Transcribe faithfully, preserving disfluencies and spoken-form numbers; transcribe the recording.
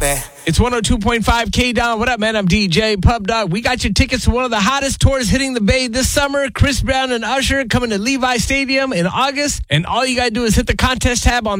baby. It's one oh two point five K-Don. What up, man? I'm D J Pub Dog. We got your tickets to one of the hottest tours hitting the Bay this summer. Chris Brown and Usher coming to Levi Stadium in August. And all you got to do is hit the contest tab on